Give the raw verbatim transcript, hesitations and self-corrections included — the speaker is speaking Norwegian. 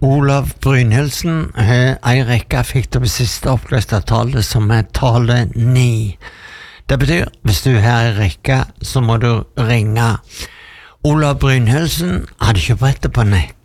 Olav Brynhildsen har en rekke fikk det siste oppløste tallet som er tallet ni. Det betyr, hvis du har en rekke, så må du ringe. Olav Brynhildsen hadde ikke brettet på nett.